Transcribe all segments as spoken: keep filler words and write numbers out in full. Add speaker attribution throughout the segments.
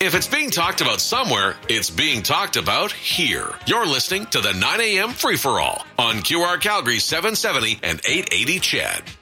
Speaker 1: If it's being talked about somewhere, it's being talked about here. You're listening to the nine a.m. Free-for-All on Q R Calgary seven seventy and eight eighty C H E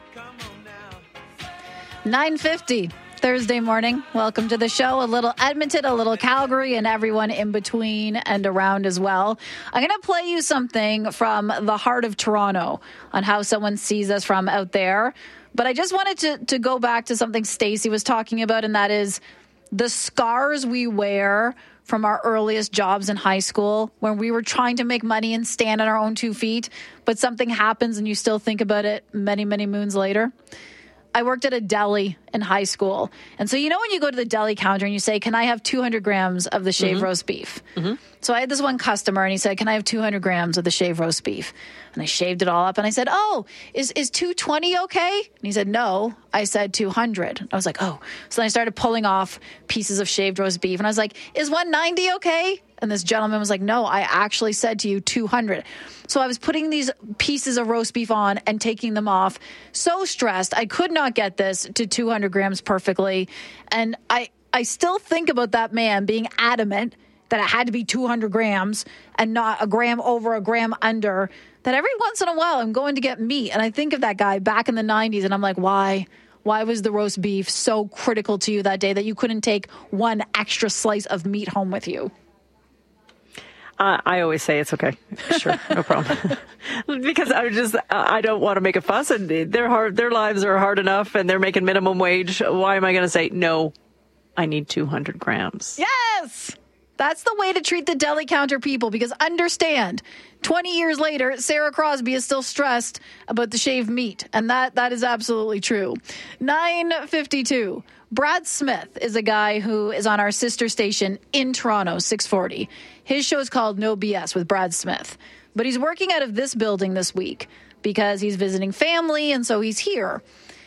Speaker 1: D.
Speaker 2: nine fifty Thursday morning. Welcome to the show. A little Edmonton, a little Calgary, and everyone in between and around as well. I'm going to play you something from the heart of Toronto on how someone sees us from out there. But I just wanted to, to go back to something Stacey was talking about, and that is the scars we wear from our earliest jobs in high school when we were trying to make money and stand on our own two feet, but something happens and you still think about it many, many moons later. I worked at a deli in high school. And so, you know, when you go to the deli counter and you say, can I have two hundred grams of the shaved mm-hmm. roast beef? Mm-hmm. So I had this one customer and he said, can I have two hundred grams of the shaved roast beef? And I shaved it all up and I said, oh, is, is two twenty okay? And he said, no, I said two hundred. I was like, oh. So then I started pulling off pieces of shaved roast beef and I was like, is one ninety okay? And this gentleman was like, no, I actually said to you two hundred. So I was putting these pieces of roast beef on and taking them off. So stressed. I could not get this to two hundred grams perfectly. And I, I still think about that man being adamant that it had to be two hundred grams and not a gram over, a gram under, that every once in a while I'm going to get meat. And I think of that guy back in the nineties and I'm like, why? Why was the roast beef so critical to you that day that you couldn't take one extra slice of meat home with you?
Speaker 3: Uh, I always say it's okay. Sure, no problem. Because I just I don't want to make a fuss, and their hard their lives are hard enough, and they're making minimum wage. Why am I going to say no? I need two hundred grams.
Speaker 2: Yes, that's the way to treat the deli counter people. Because understand, twenty years later, Sarah Crosby is still stressed about the shaved meat, and that that is absolutely true. nine fifty-two. Brad Smith is a guy who is on our sister station in Toronto, six forty. His show is called No B S with Brad Smith. But he's working out of this building this week because he's visiting family, and so he's here.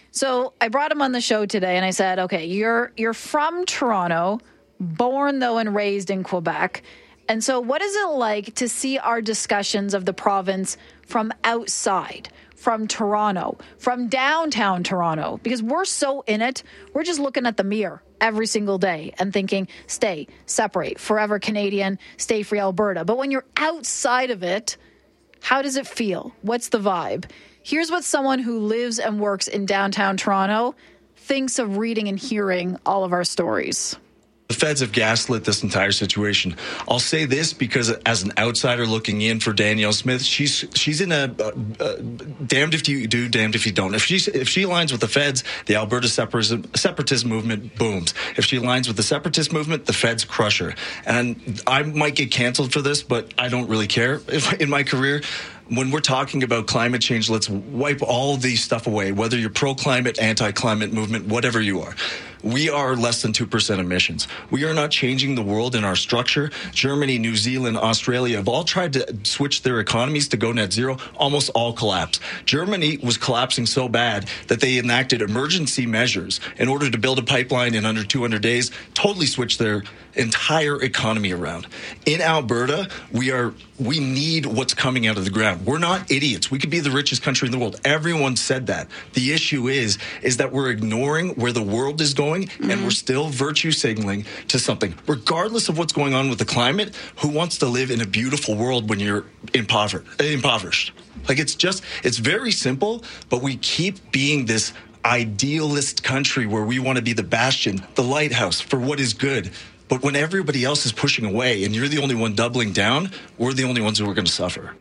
Speaker 2: So I brought him on the show today, and I said, okay, you're you're from Toronto, born, though, and raised in Quebec. And so what is it like to see our discussions of the province from outside, from Toronto, from downtown Toronto? Because we're so in it, we're just looking at the mirror every single day and thinking, stay, separate, forever Canadian, stay free Alberta. But when you're outside of it, how does it feel? What's the vibe? Here's what someone who lives and works in downtown Toronto thinks of reading and hearing all of our stories.
Speaker 4: The feds have gaslit this entire situation. I'll say this because as an outsider looking in for Danielle Smith, she's she's in a uh, uh, damned if you do, damned if you don't. If she if she aligns with the feds, the Alberta separatism, separatist movement booms. If she aligns with the separatist movement, the feds crush her. And I might get canceled for this, but I don't really care. If, in my career, when we're talking about climate change, let's wipe all of these stuff away, whether you're pro-climate, anti-climate movement, whatever you are. We are less than two percent emissions. We are not changing the world in our structure. Germany, New Zealand, Australia have all tried to switch their economies to go net zero. Almost all collapsed. Germany was collapsing so bad that they enacted emergency measures in order to build a pipeline in under two hundred days, totally switch their entire economy around. In Alberta, we are we need what's coming out of the ground. We're not idiots. We could be the richest country in the world. Everyone said that. The issue is, is that we're ignoring where the world is going, mm-hmm. and we're still virtue signaling to something. Regardless of what's going on with the climate, who wants to live in a beautiful world when you're impoverished? impoverished? Like, it's just, it's very simple, but we keep being this idealist country where we want to be the bastion, the lighthouse for what is good. But when everybody else is pushing away and you're the only one doubling down, we're the only ones who are going to suffer.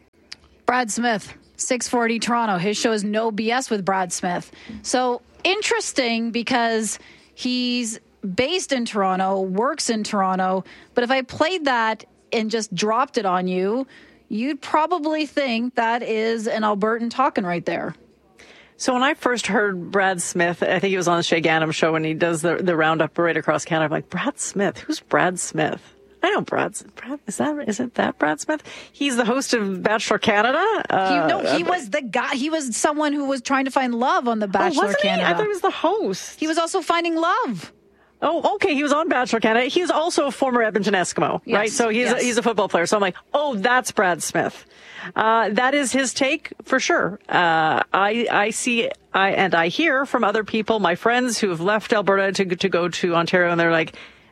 Speaker 2: Brad Smith, six forty Toronto. His show is No B S with Brad Smith. So interesting because he's based in Toronto, works in Toronto. But if I played that and just dropped it on you, you'd probably think that is an Albertan talking right there.
Speaker 3: So when I first heard Brad Smith, I think he was on the Shay Gannam show when he does the, the roundup right across Canada. I'm like, Brad Smith? Who's Brad Smith? I know Brad. Brad is that? Is it that Brad Smith? He's the host of Bachelor Canada. Uh,
Speaker 2: he, no, he was the guy. He was someone who was trying to find love on the Bachelor
Speaker 3: oh, wasn't
Speaker 2: Canada.
Speaker 3: He? I thought he was the host.
Speaker 2: He was also finding love.
Speaker 3: Oh, okay. He was on Bachelor Canada. He's also a former Edmonton Eskimo,
Speaker 2: yes,
Speaker 3: right? So he's
Speaker 2: yes.
Speaker 3: a, he's a football player. So I'm like, oh, that's Brad Smith. Uh, that is his take for sure. Uh, I I see I and I hear from other people, my friends who have left Alberta to to go to Ontario, and they're like,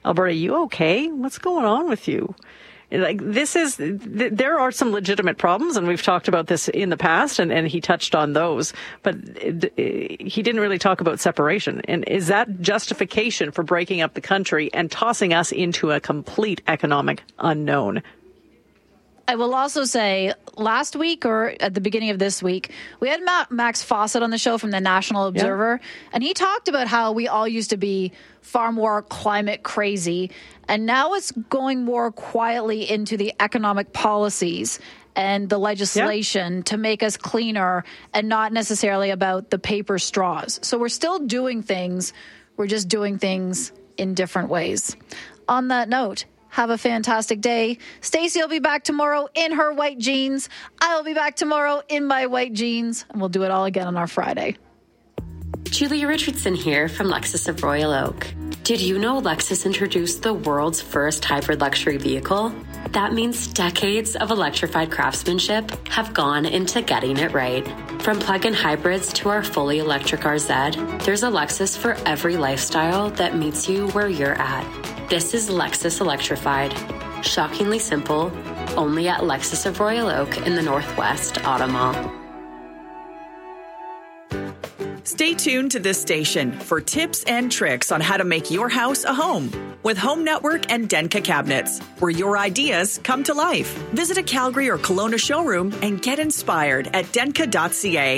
Speaker 3: Alberta, you okay? What's going on with you? Like, this is, th- there are some legitimate problems, and we've talked about this in the past, and, and he touched on those, but it, it, he didn't really talk about separation. And is that justification for breaking up the country and tossing us into a complete economic unknown?
Speaker 2: I will also say, last week or at the beginning of this week, we had Ma- Max Fawcett on the show from the National Observer, yeah. and he talked about how we all used to be far more climate crazy, and now it's going more quietly into the economic policies and the legislation yeah. to make us cleaner, and not necessarily about the paper straws. So we're still doing things, we're just doing things in different ways. On that note, have a fantastic day. Stacey will be back tomorrow in her white jeans. I will be back tomorrow in my white jeans. And we'll do it all again on our Friday.
Speaker 5: Julia Richardson here from Lexus of Royal Oak. Did you know Lexus introduced the world's first hybrid luxury vehicle? That means decades of electrified craftsmanship have gone into getting it right. From plug-in hybrids to our fully electric R Z, there's a Lexus for every lifestyle that meets you where you're at. This is Lexus Electrified. Shockingly simple, only at Lexus of Royal Oak in the Northwest Auto Mall.
Speaker 6: Stay tuned to this station for tips and tricks on how to make your house a home with Home Network and Denka Cabinets, where your ideas come to life. Visit a Calgary or Kelowna showroom and get inspired at denka dot c a.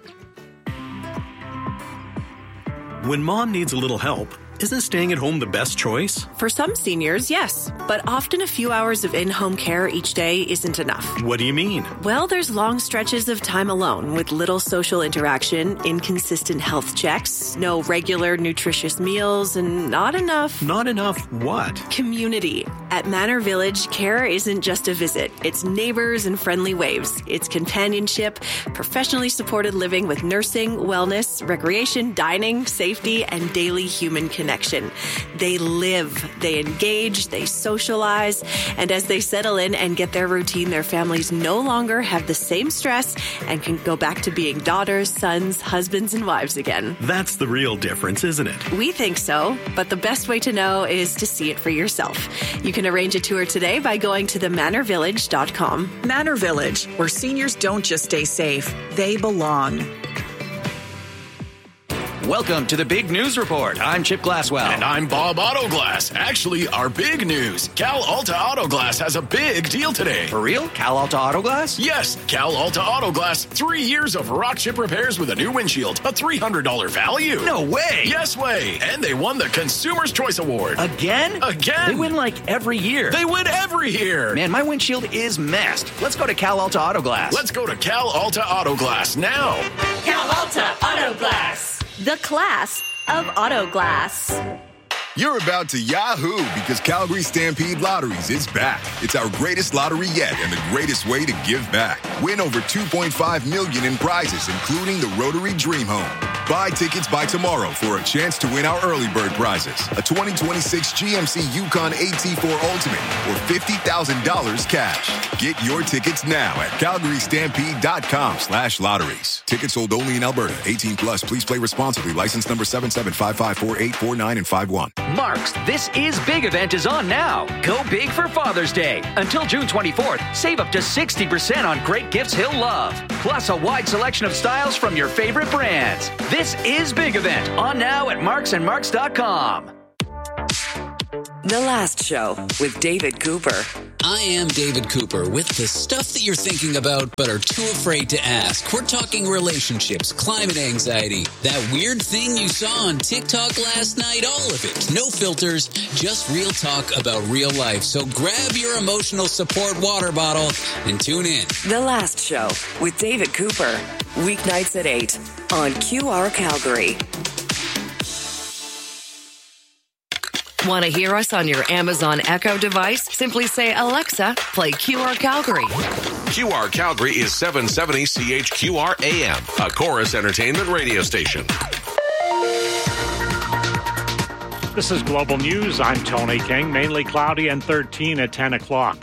Speaker 7: When mom needs a little help, isn't staying at home the best choice?
Speaker 8: For some seniors, yes. But often a few hours of in-home care each day isn't enough.
Speaker 7: What do you mean?
Speaker 8: Well, there's long stretches of time alone with little social interaction, inconsistent health checks, no regular nutritious meals, and not enough...
Speaker 7: Not enough what?
Speaker 8: Community. At Manor Village, care isn't just a visit. It's neighbors and friendly waves. It's companionship, professionally supported living with nursing, wellness, recreation, dining, safety, and daily human connection. They live, they engage, they socialize, and as they settle in and get their routine, their families no longer have the same stress and can go back to being daughters, sons, husbands, and wives again.
Speaker 7: That's the real difference, isn't it?
Speaker 8: We think so, but the best way to know is to see it for yourself. You can arrange a tour today by going to the manor village dot com.
Speaker 6: Manor Village, where seniors don't just stay safe, they belong.
Speaker 9: Welcome to the Big News Report. I'm Chip Glasswell.
Speaker 10: And I'm Bob Autoglass. Actually, our big news. Cal Alta Autoglass has a big deal today.
Speaker 9: For real? Cal Alta Autoglass?
Speaker 10: Yes, Cal Alta Autoglass. Three years of rock chip repairs with a new windshield. A three hundred dollars value.
Speaker 9: No way.
Speaker 10: Yes way. And they won the Consumer's Choice Award.
Speaker 9: Again?
Speaker 10: Again.
Speaker 9: They win like every year.
Speaker 10: They win every year.
Speaker 9: Man, my windshield is messed. Let's go to Cal Alta Autoglass.
Speaker 10: Let's go to Cal Alta Autoglass now.
Speaker 11: Cal Alta Autoglass. The class of auto glass.
Speaker 12: You're about to Yahoo because Calgary Stampede Lotteries is back. It's our greatest lottery yet and the greatest way to give back. Win over two point five million dollars in prizes, including the Rotary Dream Home. Buy tickets by tomorrow for a chance to win our early bird prizes. A twenty twenty-six G M C Yukon A T four Ultimate or fifty thousand dollars cash. Get your tickets now at calgary stampede dot com slash lotteries. Tickets sold only in Alberta. eighteen plus. Please play responsibly. License number seven seven five five four eight four nine and five one.
Speaker 13: Mark's This Is Big event is on now. Go big for Father's Day. Until June twenty-fourth, save up to sixty percent on great gifts he'll love. Plus a wide selection of styles from your favorite brands. This Is Big event on now at marks and marks dot com.
Speaker 14: The Last Show with David Cooper.
Speaker 15: I am David Cooper with the stuff that you're thinking about but are too afraid to ask. We're talking relationships, climate anxiety, that weird thing you saw on TikTok last night, all of it. No filters, just real talk about real life. So grab your emotional support water bottle and tune in.
Speaker 14: The Last Show with David Cooper. Weeknights at eight on Q R Calgary. Want to hear us on your Amazon Echo device? Simply say, Alexa, play Q R Calgary.
Speaker 1: Q R Calgary is seven seventy C H Q R A M, a Chorus Entertainment radio station.
Speaker 16: This is Global News. I'm Tony King. Mainly cloudy and thirteen at ten o'clock.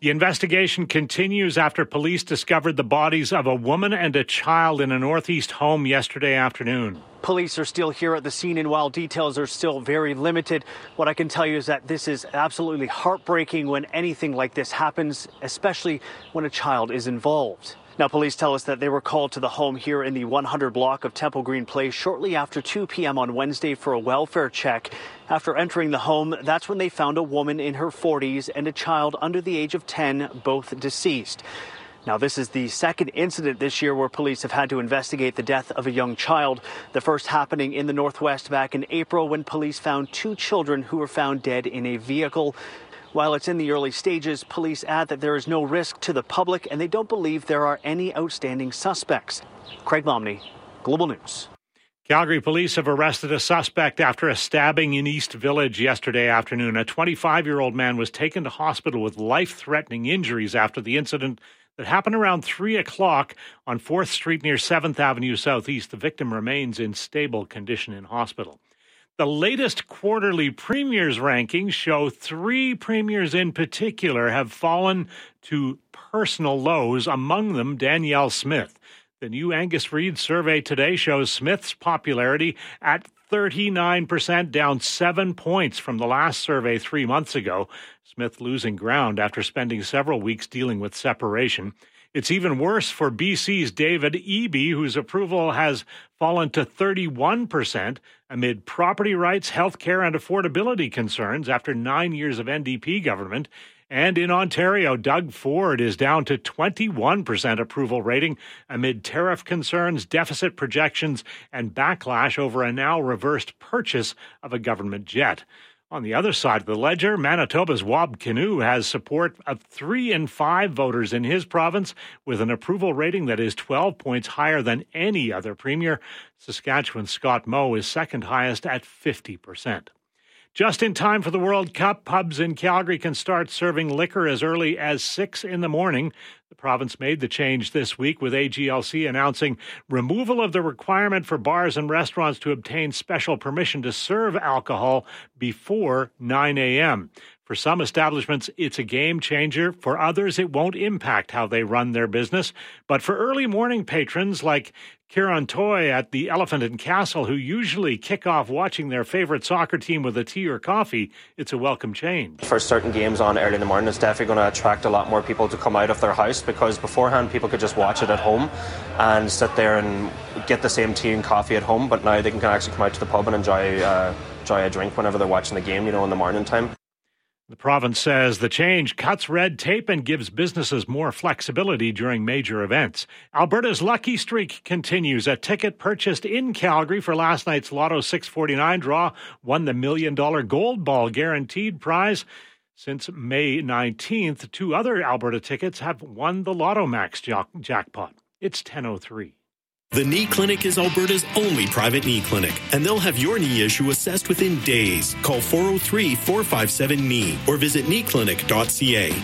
Speaker 16: The investigation continues after police discovered the bodies of a woman and a child in a Northeast home yesterday afternoon.
Speaker 17: Police are still here at the scene, and while details are still very limited, what I can tell you is that this is absolutely heartbreaking when anything like this happens, especially when a child is involved. Now, police tell us that they were called to the home here in the one hundred block of Temple Green Place shortly after two p.m. on Wednesday for a welfare check. After entering the home, that's when they found a woman in her forties and a child under the age of ten, both deceased. Now, this is the second incident this year where police have had to investigate the death of a young child. The first happening in the Northwest back in April when police found two children who were found dead in a vehicle. While it's in the early stages, police add that there is no risk to the public and they don't believe there are any outstanding suspects. Craig Lomney, Global News.
Speaker 16: Calgary police have arrested a suspect after a stabbing in East Village yesterday afternoon. A twenty-five-year-old man was taken to hospital with life-threatening injuries after the incident that happened around three o'clock on fourth Street near seventh Avenue Southeast. The victim remains in stable condition in hospital. The latest quarterly premiers rankings show three premiers in particular have fallen to personal lows, among them Danielle Smith. The new Angus Reid survey today shows Smith's popularity at thirty-nine percent, down seven points from the last survey three months ago. Smith losing ground after spending several weeks dealing with separation. It's even worse for B C's David Eby, whose approval has fallen to thirty-one percent amid property rights, health care, and affordability concerns after nine years of N D P government. And in Ontario, Doug Ford is down to twenty-one percent approval rating amid tariff concerns, deficit projections, and backlash over a now reversed purchase of a government jet. On the other side of the ledger, Manitoba's Wab Kinew has support of three in five voters in his province with an approval rating that is twelve points higher than any other premier. Saskatchewan's Scott Moe is second highest at fifty percent. Just in time for the World Cup, pubs in Calgary can start serving liquor as early as six in the morning. The province made the change this week with A G L C announcing removal of the requirement for bars and restaurants to obtain special permission to serve alcohol before nine a.m. For some establishments, it's a game changer. For others, it won't impact how they run their business. But for early morning patrons like Kieran Toy at the Elephant and Castle, who usually kick off watching their favorite soccer team with a tea or coffee, it's a welcome change.
Speaker 18: For certain games on early in the morning, it's definitely going to attract a lot more people to come out of their house, because beforehand people could just watch it at home and sit there and get the same tea and coffee at home, but now they can actually come out to the pub and enjoy, uh, enjoy a drink whenever they're watching the game, you know, in the morning time.
Speaker 16: The province says the change cuts red tape and gives businesses more flexibility during major events. Alberta's lucky streak continues. A ticket purchased in Calgary for last night's Lotto six forty-nine draw won the million dollar Gold Ball guaranteed prize. Since May nineteenth, two other Alberta tickets have won the Lotto Max jackpot. It's ten oh three.
Speaker 7: The Knee Clinic is Alberta's only private knee clinic, and they'll have your knee issue assessed within days. Call four oh three, four five seven, K N E E or visit knee clinic dot c a.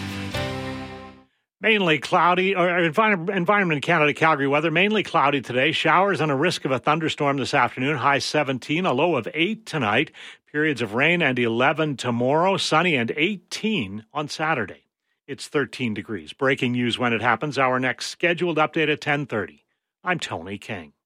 Speaker 16: Mainly cloudy, or Environment Canada Calgary weather, mainly cloudy today. Showers and a risk of a thunderstorm this afternoon. High seventeen, a low of eight tonight. Periods of rain and eleven tomorrow. Sunny and eighteen on Saturday. It's thirteen degrees. Breaking news when it happens. Our next scheduled update at ten thirty. I'm Tony King.